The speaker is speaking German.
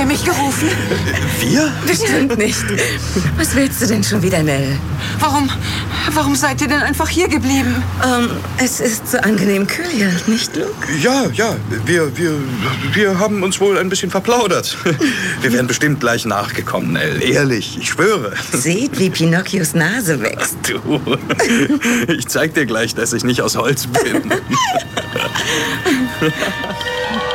ihr mich gerufen? Wir? Bestimmt nicht. Was willst du denn schon wieder, Nell? Warum seid ihr denn einfach hier geblieben? Es ist so angenehm kühl hier, nicht, Luke? Ja, wir haben uns wohl ein bisschen verplaudert. Wir wären bestimmt gleich nachgekommen, Nell. Ehrlich, ich schwöre. Seht, wie Pinocchios Nase wächst. Du, ich zeig dir gleich, dass ich nicht aus Holz bin.